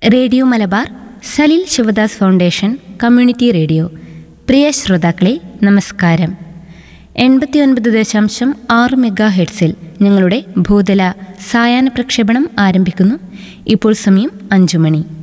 Radio Malabar, Salil Sivadas foundation community radio. പ്രിയ ശ്രോതാക്കളെ, നമസ്കാരം. 89.6 mega ഹെർട്സിൽ ഞങ്ങളുടെ ഭൂതല സായാഹ്ന പ്രക്ഷേപണം ആരംഭിക്കുന്നു. ഇപ്പോൾ സമയം 5 മണി.